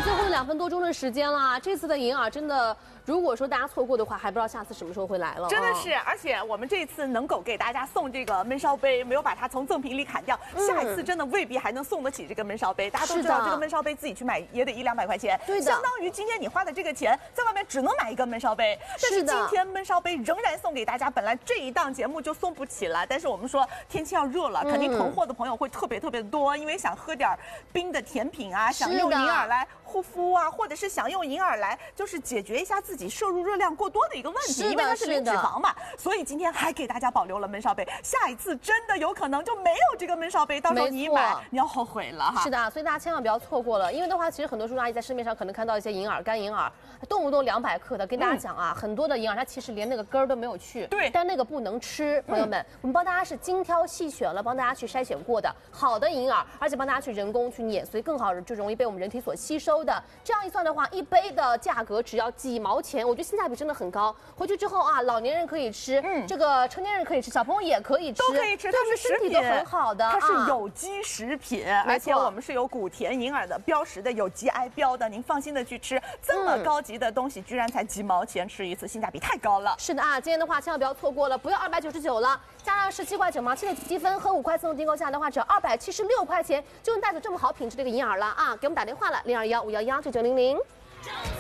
最后2分多钟的时间了，这次的银耳真的，如果说大家错过的话，还不知道下次什么时候会来了。 真的是，而且我们这一次能够给大家送这个焖烧杯，没有把它从赠品里砍掉，下一次真的未必还能送得起这个焖烧杯。大家都知道，这个焖烧杯自己去买也得100-200块钱， 对的， 相当于今天你花的这个钱，在外面只能买一个焖烧杯。但是今天焖烧杯仍然送给大家，本来这一档节目就送不起了，但是我们说天气要热了，肯定囤货的朋友会特别的多，因为想喝点冰的甜品啊，想用银耳来护肤啊，或者是想用银耳来就是解决一下自己摄入热量过多的一个问题，因为它是零脂肪嘛。所以今天还给大家保留了焖烧杯，下一次真的有可能就没有这个焖烧杯，到时候你一买你要后悔了哈。 是的，所以大家千万不要错过了，因为的话，其实很多叔叔阿姨在市面上可能看到一些银耳、干银耳，动不动200克的，跟大家讲啊，很多的银耳它其实连那个根儿都没有去， 对， 但那个不能吃，朋友们，我们帮大家是精挑细选了，帮大家去筛选过的好的银耳，而且帮大家去人工去碾，所以更好就容易被我们人体所吸收的。这样一算的话，一杯的价格只要几毛钱，我觉得性价比真的很高。回去之后啊，老年人可以吃，这个成年人可以吃，小朋友也可以吃， 都可以吃，它是身体都很好的， 它是有机食品，而且我们是有谷田银耳的标识的，有 GI 标的，您放心的去吃。这么高级的东西，居然才几毛钱吃一次，性价比太高了。 是的啊，今天的话千万不要错过了，不要299了，加上17块9毛7的积分和5块自动订购下来的话，只要276块钱就能带走这么好品质的一个银耳了啊！给我们打电话了，0215119900。